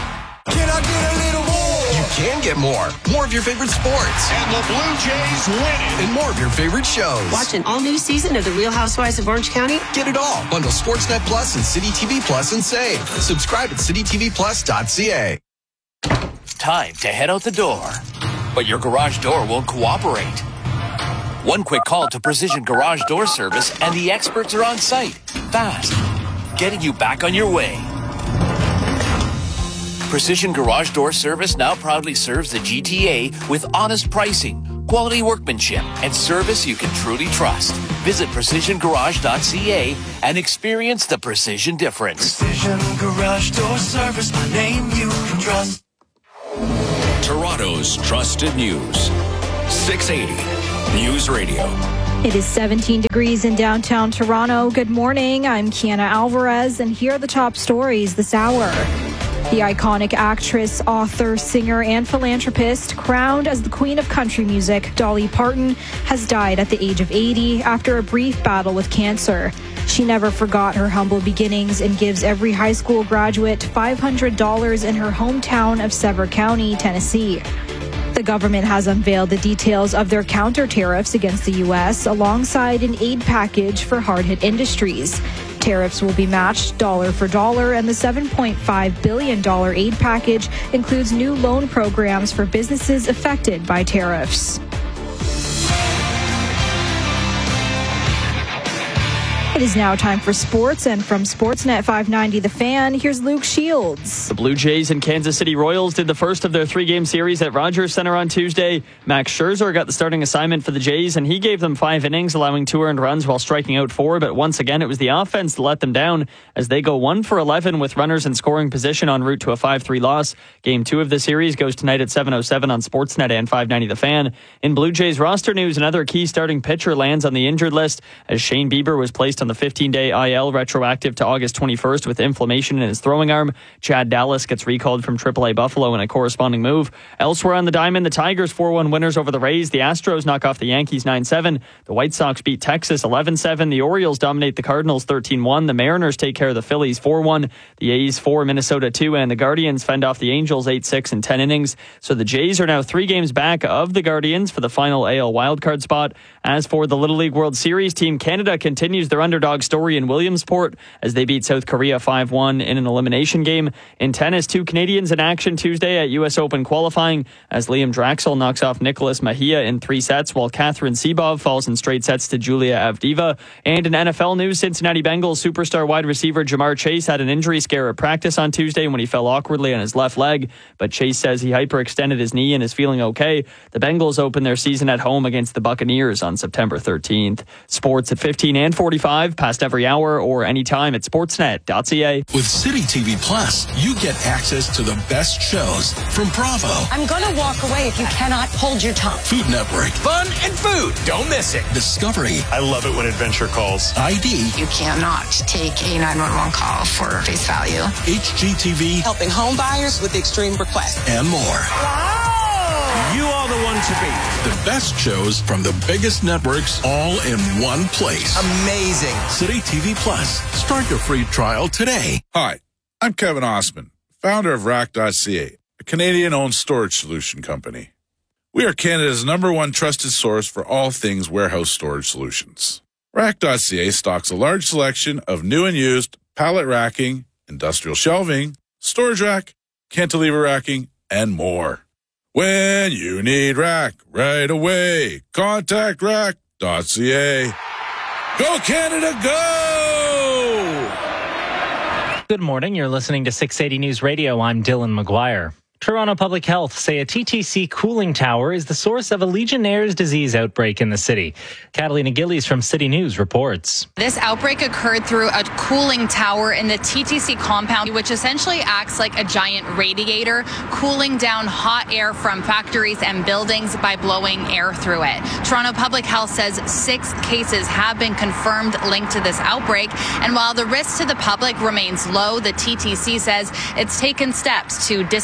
Can I get a little more? You can get more. More of your favorite sports.
And the Blue Jays win it.
And more of your favorite shows.
Watch an all-new season of The Real Housewives of Orange County.
Get it all. Bundle Sportsnet Plus and City TV Plus and save. Subscribe at citytvplus.ca.
Time to head out the door. But your garage door won't cooperate. One quick call to Precision Garage Door Service and the experts are on site. Fast. Getting you back on your way. Precision Garage Door Service now proudly serves the GTA with honest pricing, quality workmanship, and service you can truly trust. Visit precisiongarage.ca and experience the precision difference.
Precision Garage Door Service, my name you can trust.
Toronto's trusted news. 680 News Radio.
It is 17 degrees in downtown Toronto. Good morning. I'm Kiana Alvarez, and here are the top stories this hour. The iconic actress, author, singer, and philanthropist, crowned as the Queen of Country Music, Dolly Parton, has died at the age of 80 after a brief battle with cancer. She never forgot her humble beginnings and gives every high school graduate $500 in her hometown of Sevier County, Tennessee. The government has unveiled the details of their counter tariffs against the U.S. alongside an aid package for hard-hit industries. Tariffs will be matched dollar for dollar, and the $7.5 billion aid package includes new loan programs for businesses affected by tariffs. It is now time for sports, and from Sportsnet 590 The Fan, here's Luke Shields.
The Blue Jays and Kansas City Royals did the first of their three-game series at Rogers Center on Tuesday. Max Scherzer got the starting assignment for the Jays, and he gave them 5 innings, allowing 2 earned runs while striking out 4. But once again, it was the offense that let them down as they go 1 for 11 with runners in scoring position en route to a 5-3 loss. Game 2 of the series goes tonight at 7:07 on Sportsnet and 590 The Fan. In Blue Jays roster news, another key starting pitcher lands on the injured list as Shane Bieber was placed on the 15-day IL retroactive to August 21st with inflammation in his throwing arm. Chad Dallas gets recalled from AAA Buffalo in a corresponding move. Elsewhere on the diamond, the Tigers 4-1 winners over the Rays. The Astros knock off the Yankees 9-7. The White Sox beat Texas 11-7. The Orioles dominate the Cardinals 13-1. The Mariners take care of the Phillies 4-1. The A's 4, Minnesota 2, and the Guardians fend off the Angels 8-6 in 10 innings. So the Jays are now 3 games back of the Guardians for the final AL wildcard spot. As for the Little League World Series, Team Canada continues their underdog story in Williamsport as they beat South Korea 5-1 in an elimination game. In tennis, 2 Canadians in action Tuesday at U.S. Open qualifying as Liam Draxl knocks off Nicholas Mejia in 3 sets, while Catherine Sebov falls in straight sets to Julia Avdiva. And in NFL news, Cincinnati Bengals superstar wide receiver Jamar Chase had an injury scare at practice on Tuesday when he fell awkwardly on his left leg, but Chase says he hyperextended his knee and is feeling okay. The Bengals open their season at home against the Buccaneers on September 13th. Sports at 15 and 45, past every hour or anytime at sportsnet.ca.
With City TV Plus, you get access to the best shows from Bravo,
I'm going to walk away if you cannot hold your tongue.
Food Network, Fun and Food. Don't miss it. Discovery.
I love it when Adventure calls.
ID.
You cannot take a 911 call for face value.
HGTV.
Helping home buyers with extreme requests.
And more.
Wow!
You are the one to beat. The best shows from the biggest networks all in one place. Amazing. City TV Plus. Start your free trial today.
Hi, I'm Kevin Osman, founder of Rack.ca, a Canadian-owned storage solution company. We are Canada's #1 trusted source for all things warehouse storage solutions. Rack.ca stocks a large selection of new and used pallet racking, industrial shelving, storage rack, cantilever racking, and more. When you need rack right away, contact Rack.ca. Go Canada, go!
Good morning. You're listening to 680 News Radio. I'm Dylan McGuire. Toronto Public Health say a TTC cooling tower is the source of a Legionnaire's disease outbreak in the city. Catalina Gillies from City News reports.
This outbreak occurred through a cooling tower in the TTC compound, which essentially acts like a giant radiator, cooling down hot air from factories and buildings by blowing air through it. Toronto Public Health says 6 cases have been confirmed linked to this outbreak. And while the risk to the public remains low, the TTC says it's taken steps to disinfect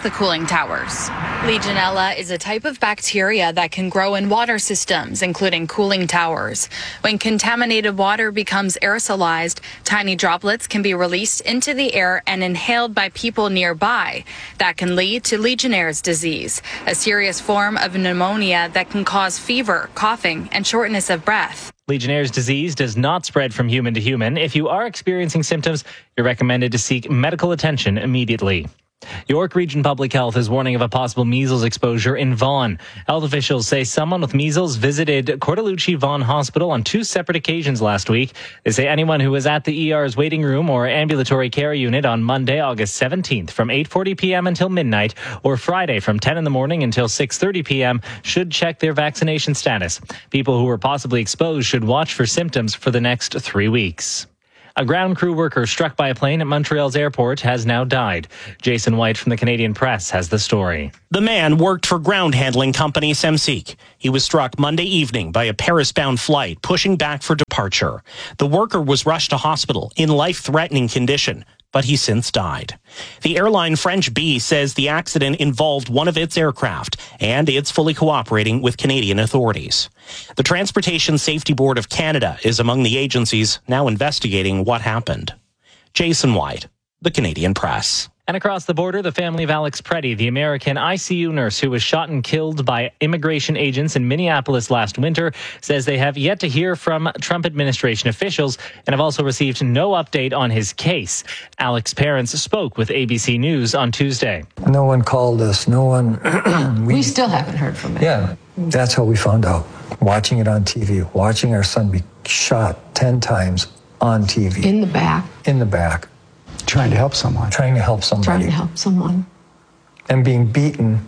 the cooling towers. Legionella is a type of bacteria that can grow in water systems, including cooling towers. When contaminated water becomes aerosolized, tiny droplets can be released into the air and inhaled by people nearby. That can lead to Legionnaire's disease, a serious form of pneumonia that can cause fever, coughing, and shortness of breath.
Legionnaire's disease does not spread from human to human. If you are experiencing symptoms, you're recommended to seek medical attention immediately. York Region Public Health is warning of a possible measles exposure in Vaughan. Health officials say someone with measles visited Cortellucci Vaughan Hospital on 2 separate occasions last week. They say anyone who was at the ER's waiting room or ambulatory care unit on Monday, August 17th from 8:40 p.m. until midnight or Friday from 10 in the morning until 6:30 p.m. should check their vaccination status. People who were possibly exposed should watch for symptoms for the next 3 weeks. A ground crew worker struck by a plane at Montreal's airport has now died. Jason White from the Canadian Press has the story.
The man worked for ground handling company Semseek. He was struck Monday evening by a Paris-bound flight pushing back for departure. The worker was rushed to hospital in life-threatening condition, but he since died. The airline French Bee says the accident involved one of its aircraft, and it's fully cooperating with Canadian authorities. The Transportation Safety Board of Canada is among the agencies now investigating what happened. Jason White, the Canadian Press.
And across the border, the family of Alex Preddy, the American ICU nurse who was shot and killed by immigration agents in Minneapolis last winter, says they have yet to hear from Trump administration officials and have also received no update on his case. Alex's parents spoke with ABC News on Tuesday.
No one called us. No one...
we still haven't heard from him.
Yeah, that's how we found out. Watching it on TV, watching our son be shot 10 times on TV.
In the back.
In the back.
Trying to help someone.
Trying to help somebody.
Trying to help someone.
And being beaten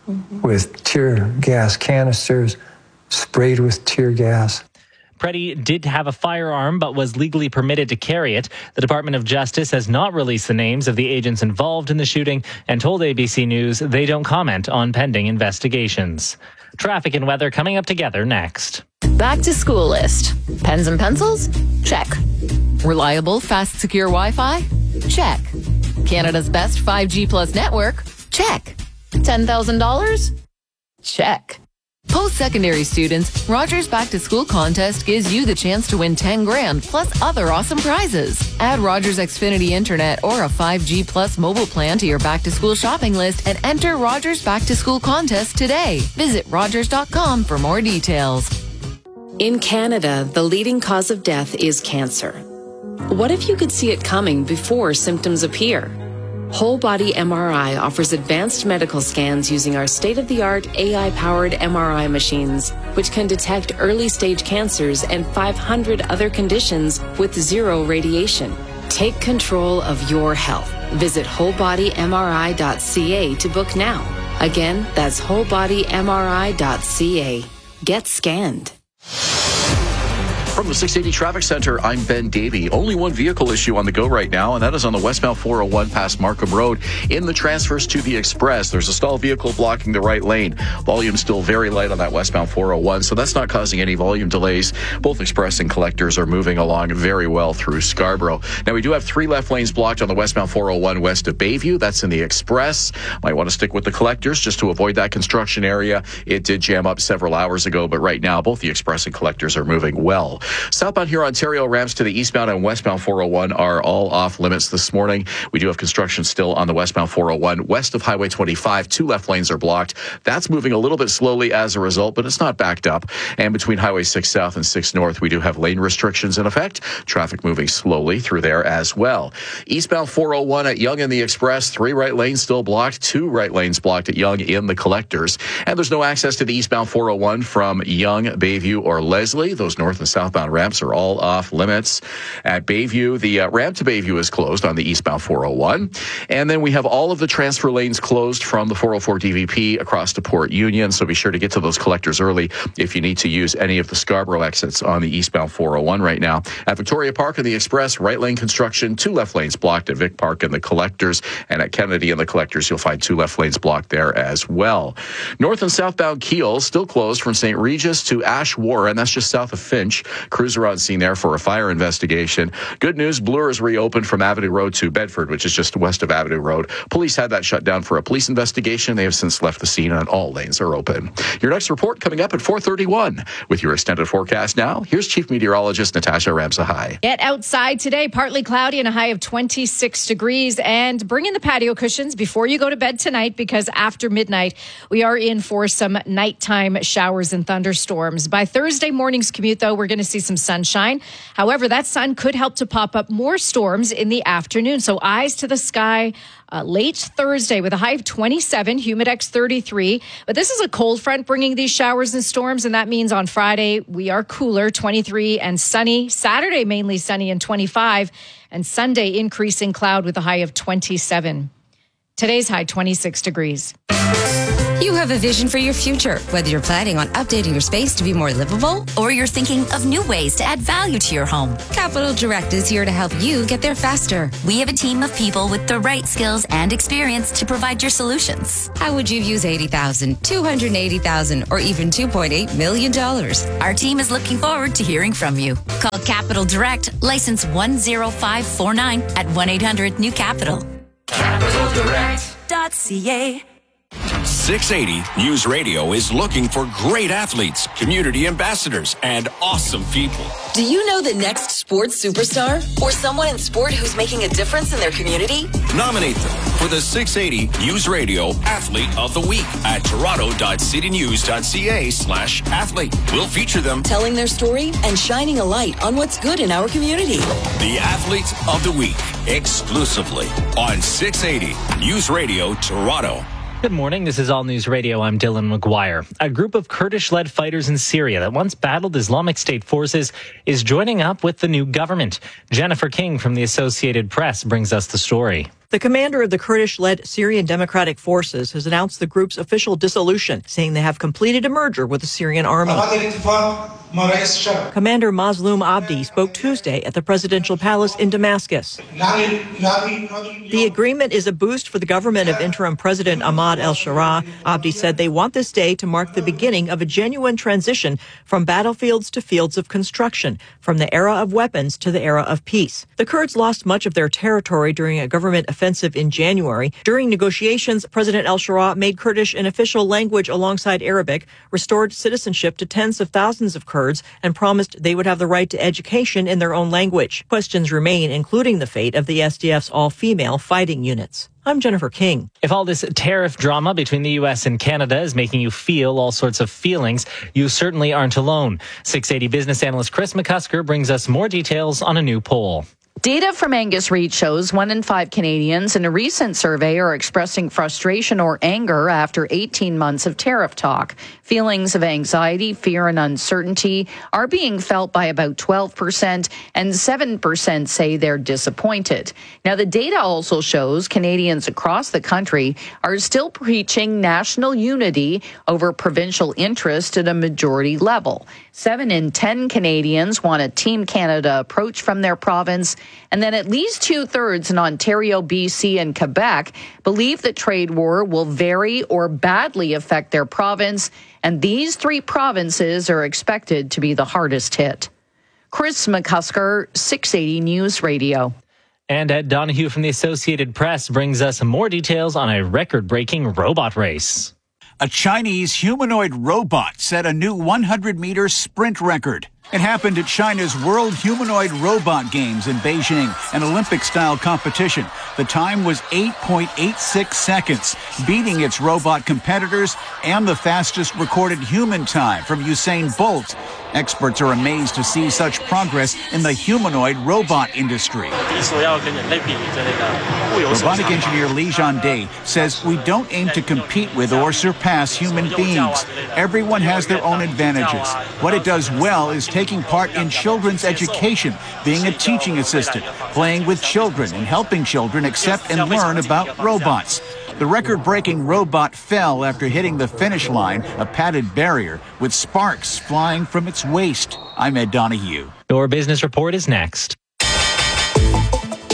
with tear gas canisters, sprayed with tear gas.
Preddy did have a firearm but was legally permitted to carry it. The Department of Justice has not released the names of the agents involved in the shooting and told ABC News they don't comment on pending investigations. Traffic and weather coming up together next.
Back to school list. Pens and pencils? Check. Reliable, fast, secure Wi-Fi? Check. Canada's best 5G plus network? Check. $10,000? Check. Post-secondary students, Rogers Back to School contest gives you the chance to win $10,000 plus other awesome prizes. Add Rogers Xfinity Internet or a 5G plus mobile plan to your back to school shopping list and enter Rogers Back to School contest today. Visit Rogers.com for more details.
In Canada, the leading cause of death is cancer. What if you could see it coming before symptoms appear? Whole Body MRI offers advanced medical scans using our state-of-the-art AI-powered MRI machines, which can detect early-stage cancers and 500 other conditions with zero radiation. Take control of your health. Visit wholebodymri.ca to book now. Again, that's wholebodymri.ca. Get scanned.
From the 680 Traffic Center, I'm Ben Davey. Only one vehicle issue on the go right now, and that is on the westbound 401 past Markham Road in the transfers to the Express. There's a stalled vehicle blocking the right lane. Volume still very light on that westbound 401, so that's not causing any volume delays. Both Express and Collectors are moving along very well through Scarborough. Now, we do have 3 left lanes blocked on the westbound 401 west of Bayview. That's in the Express. Might want to stick with the Collectors just to avoid that construction area. It did jam up several hours ago, but right now, both the Express and Collectors are moving well. Southbound here, Ontario, ramps to the eastbound and westbound 401 are all off limits this morning. We do have construction still on the westbound 401 west of Highway 25. 2 left lanes are blocked. That's moving a little bit slowly as a result, but it's not backed up. And between Highway 6 South and 6 North, we do have lane restrictions in effect. Traffic moving slowly through there as well. Eastbound 401 at Yonge and the Express, 3 right lanes still blocked, 2 right lanes blocked at Yonge in the Collectors. And there's no access to the eastbound 401 from Yonge, Bayview, or Leslie. Those north and southbound ramps are all off limits. At Bayview, the ramp to Bayview is closed on the eastbound 401. And then we have all of the transfer lanes closed from the 404 DVP across to Port Union. So be sure to get to those Collectors early if you need to use any of the Scarborough exits on the eastbound 401 right now. At Victoria Park and the Express, right lane construction, 2 left lanes blocked at Vic Park and the Collectors. And at Kennedy and the Collectors, you'll find 2 left lanes blocked there as well. North and southbound Keele still closed from St. Regis to Ash Warren. That's just south of Finch. Crews are on scene there for a fire investigation. Good news, Bloor is reopened from Avenue Road to Bedford, which is just west of Avenue Road. Police had that shut down for a police investigation. They have since left the scene and all lanes are open. Your next report coming up at 4:31. With your extended forecast now, here's Chief Meteorologist Natasha Ramsahai.
Get outside today, partly cloudy and a high of 26 degrees. And bring in the patio cushions before you go to bed tonight, because after midnight, we are in for some nighttime showers and thunderstorms. By Thursday morning's commute, though, we're going to see some sunshine. However, that sun could help to pop up more storms in the afternoon. So eyes to the sky late Thursday with a high of 27, Humidex 33. But this is a cold front bringing these showers and storms, and that means on Friday we are cooler, 23 and sunny. Saturday mainly sunny and 25, and Sunday increasing cloud with a high of 27. Today's high 26 degrees.
You have a vision for your future, whether you're planning on updating your space to be more livable or you're thinking of new ways to add value to your home. Capital Direct is here to help you get there faster. We have a team of people with the right skills and experience to provide your solutions. How would you use $80,000, $280,000, or even $2.8 million? Our team is looking forward to hearing from you. Call Capital Direct, license 10549 at 1-800-NEW-CAPITAL. CapitalDirect.ca.
680 News Radio is looking for great athletes, community ambassadors, and awesome people.
Do you know the next sports superstar or someone in sport who's making a difference in their community?
Nominate them for the 680 News Radio Athlete of the Week at toronto.citynews.ca/athlete. We'll feature them
telling their story and shining a light on what's good in our community.
The Athlete of the Week, exclusively on 680 News Radio Toronto.
Good morning. This is All News Radio. I'm Dylan McGuire. A group of Kurdish-led fighters in Syria that once battled Islamic State forces is joining up with the new government. Jennifer King from the Associated Press brings us the story.
The commander of the Kurdish-led Syrian Democratic Forces has announced the group's official dissolution, saying they have completed a merger with the Syrian army. Commander Mazloum Abdi spoke Tuesday at the presidential palace in Damascus. The agreement is a boost for the government of interim President Ahmad al-Sharaa. Abdi said they want this day to mark the beginning of a genuine transition from battlefields to fields of construction, from the era of weapons to the era of peace. The Kurds lost much of their territory during a government offensive in January. During negotiations, President al-Sharaa made Kurdish an official language alongside Arabic, restored citizenship to tens of thousands of Kurds, and promised they would have the right to education in their own language. Questions remain, including the fate of the SDF's all-female fighting units. I'm Jennifer King.
If all this tariff drama between the U.S. and Canada is making you feel all sorts of feelings, you certainly aren't alone. 680 business analyst Chris McCusker brings us more details on a new poll.
Data from Angus Reid shows 1 in 5 Canadians in a recent survey are expressing frustration or anger after 18 months of tariff talk. Feelings of anxiety, fear, and uncertainty are being felt by about 12%, and 7% say they're disappointed. Now, the data also shows Canadians across the country are still preaching national unity over provincial interest at a majority level. 7 in 10 Canadians want a Team Canada approach from their province, and then at least 2/3 in Ontario, BC, and Quebec believe the trade war will very or badly affect their province, and these 3 provinces are expected to be the hardest hit. Chris McCusker, 680 News Radio.
And Ed Donahue from the Associated Press brings us more details on a record-breaking robot race.
A Chinese humanoid robot set a new 100-meter sprint record. It happened at China's World Humanoid Robot Games in Beijing, an Olympic-style competition. The time was 8.86 seconds, beating its robot competitors and the fastest recorded human time from Usain Bolt. Experts are amazed to see such progress in the humanoid robot industry. Robotic engineer Li Zhande says we don't aim to compete with or surpass human beings. Everyone has their own advantages. What it does well is taking part in children's education, being a teaching assistant, playing with children, and helping children accept and learn about robots. The record-breaking robot fell after hitting the finish line, a padded barrier, with sparks flying from its waist. I'm Ed Donahue.
Your business report is next.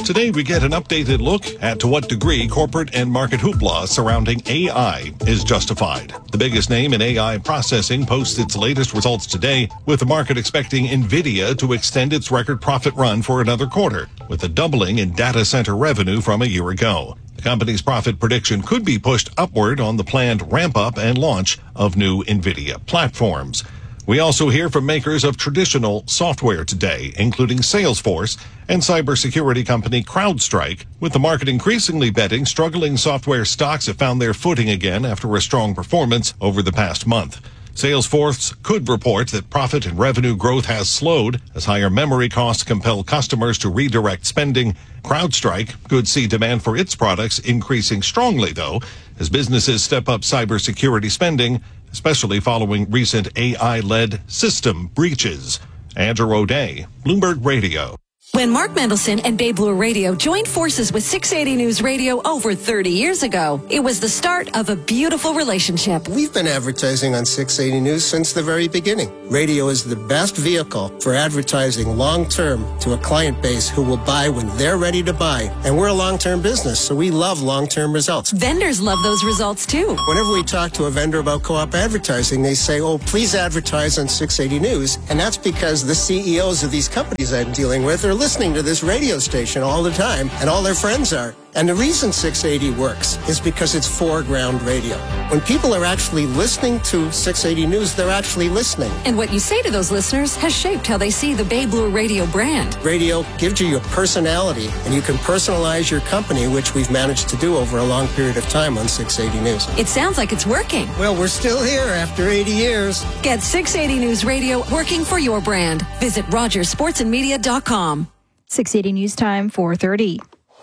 Today, we get an updated look at to what degree corporate and market hoopla surrounding AI is justified. The biggest name in AI processing posts its latest results today, with the market expecting NVIDIA to extend its record profit run for another quarter, with a doubling in data center revenue from a year ago. The company's profit prediction could be pushed upward on the planned ramp-up and launch of new NVIDIA platforms. We also hear from makers of traditional software today, including Salesforce and cybersecurity company CrowdStrike, with the market increasingly betting struggling software stocks have found their footing again after a strong performance over the past month. Salesforce could report that profit and revenue growth has slowed as higher memory costs compel customers to redirect spending. CrowdStrike could see demand for its products increasing strongly, though, as businesses step up cybersecurity spending, especially following recent AI-led system breaches. Andrew O'Day, Bloomberg Radio.
When Mark Mendelson and Bay Blue Radio joined forces with 680 News Radio over 30 years ago, it was the start of a beautiful relationship.
We've been advertising on 680 News since the very beginning. Radio is the best vehicle for advertising long-term to a client base who will buy when they're ready to buy. And we're a long-term business, so we love long-term results.
Vendors love those results, too.
Whenever we talk to a vendor about co-op advertising, they say, oh, please advertise on 680 News. And that's because the CEOs of these companies I'm dealing with are listening to this radio station all the time, and all their friends are. And the reason 680 works is because it's foreground radio. When people are actually listening to 680 News, they're actually listening.
And what you say to those listeners has shaped how they see the Bay Blue Radio brand.
Radio gives you your personality, and you can personalize your company, which we've managed to do over a long period of time on 680 News.
It sounds like it's working.
Well, we're still here after 80 years.
Get 680 News Radio working for your brand. Visit RogersSportsandMedia.com.
680 News Time, 4:30.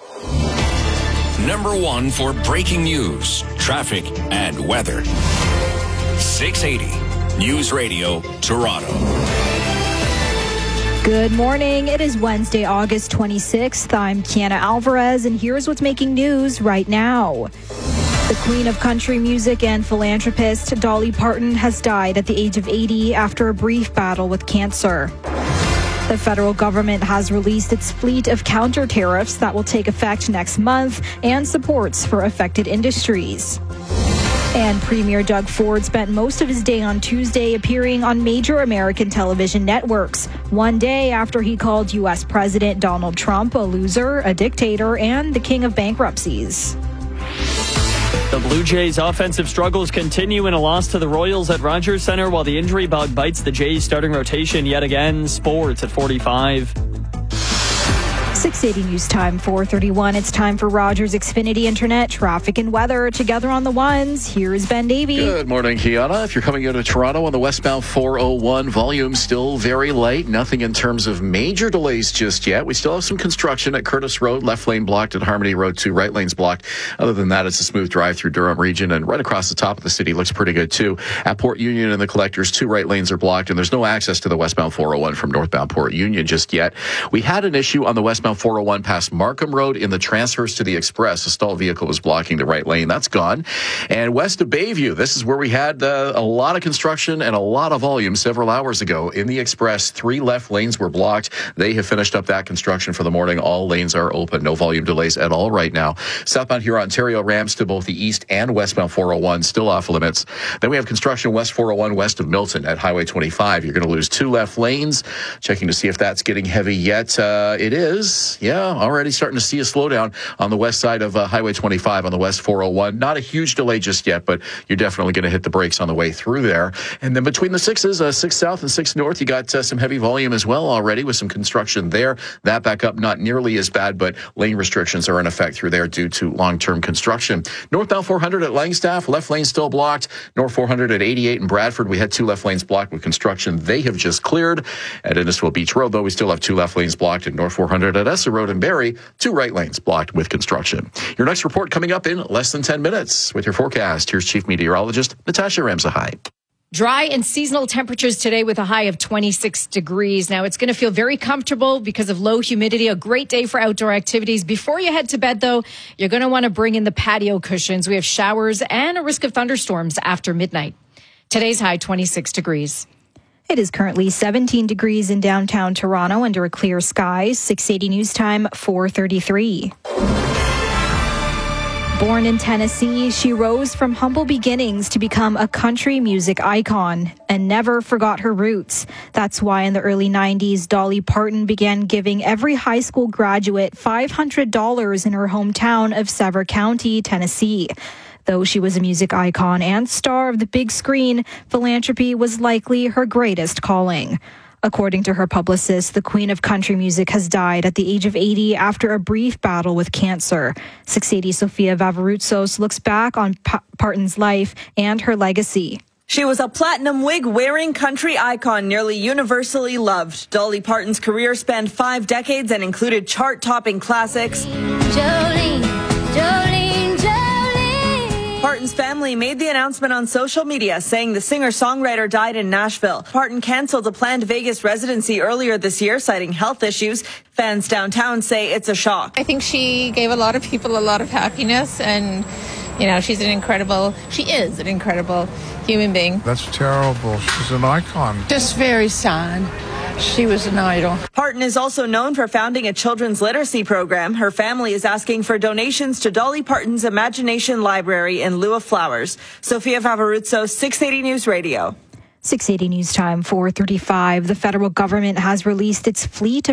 Number one for breaking news, traffic, and weather. 680 News Radio, Toronto.
Good morning. It is Wednesday, August 26th. I'm Kiana Alvarez, and here's what's making news right now. The queen of country music and philanthropist Dolly Parton has died at the age of 80 after a brief battle with cancer. The federal government has released its fleet of counter tariffs that will take effect next month and supports for affected industries. And Premier Doug Ford spent most of his day on Tuesday appearing on major American television networks, one day after he called U.S. President Donald Trump a loser, a dictator, and the king of bankruptcies.
The Blue Jays' offensive struggles continue in a loss to the Royals at Rogers Centre while the injury bug bites the Jays' starting rotation yet again. Sports at 45.
680 News Time, 4:31. It's time for Rogers Xfinity Internet traffic and weather together on the ones. Here's Ben Davey.
Good morning, Kiana. If you're coming into Toronto on the westbound 401, volume still very light. Nothing in terms of major delays just yet. We still have some construction at Curtis Road, left lane blocked at Harmony Road 2, right lane's blocked. Other than that, it's a smooth drive through Durham region, and right across the top of the city looks pretty good too. At Port Union and the Collectors, 2 right lanes are blocked, and there's no access to the westbound 401 from northbound Port Union just yet. We had an issue on the westbound 401 past Markham Road in the transfers to the Express. A stalled vehicle was blocking the right lane. That's gone. And west of Bayview, this is where we had a lot of construction and a lot of volume several hours ago. In the Express, 3 left lanes were blocked. They have finished up that construction for the morning. All lanes are open. No volume delays at all right now. Southbound Huron Ontario ramps to both the east and westbound 401 still off limits. Then we have construction west 401 west of Milton at Highway 25. You're going to lose 2 left lanes. Checking to see if that's getting heavy yet. It is. Yeah, already starting to see a slowdown on the west side of Highway 25 on the west 401. Not a huge delay just yet, but you're definitely going to hit the brakes on the way through there. And then between the 6s, 6 south and 6 north, you got some heavy volume as well already with some construction there. That back up not nearly as bad, but lane restrictions are in effect through there due to long-term construction. Northbound 400 at Langstaff, left lane still blocked. North 400 at 88 in Bradford, we had 2 left lanes blocked with construction. They have just cleared. At Innisfil Beach Road, though, we still have 2 left lanes blocked. And North 400 at Essa Road in Barrie, 2 right lanes blocked with construction. Your next report coming up in less than 10 minutes. With your forecast, here's Chief Meteorologist Natasha Ramsahai.
Dry and seasonal temperatures today with a high of 26 degrees. Now, it's going to feel very comfortable because of low humidity. A great day for outdoor activities. Before you head to bed, though, you're going to want to bring in the patio cushions. We have showers and a risk of thunderstorms after midnight. Today's high, 26 degrees.
It is currently 17 degrees in downtown Toronto under a clear sky. 680 News Time, 4:33. Born in Tennessee, she rose from humble beginnings to become a country music icon and never forgot her roots. That's why in the early 90s, Dolly Parton began giving every high school graduate $500 in her hometown of Sevier County, Tennessee. Though she was a music icon and star of the big screen, philanthropy was likely her greatest calling. According to her publicist, the Queen of Country Music has died at the age of 80 after a brief battle with cancer. 680 Sofia Vavaroutsos looks back on Parton's life and her legacy.
She was a platinum wig-wearing country icon, nearly universally loved. Dolly Parton's career spanned 5 decades and included chart-topping classics. Jolene, Jolene. Parton's family made the announcement on social media, saying the singer-songwriter died in Nashville. Parton canceled a planned Vegas residency earlier this year, citing health issues. Fans downtown say it's a shock.
I think she gave a lot of people a lot of happiness, and, you know, she is an incredible human being.
That's terrible. She's an icon.
Just very sad. She was an idol.
Parton is also known for founding a children's literacy program. Her family is asking for donations to Dolly Parton's Imagination Library in lieu of flowers. Sofia Vavaroutsos, 680 News Radio.
680 News Time, 4:35. The federal government has released its fleet of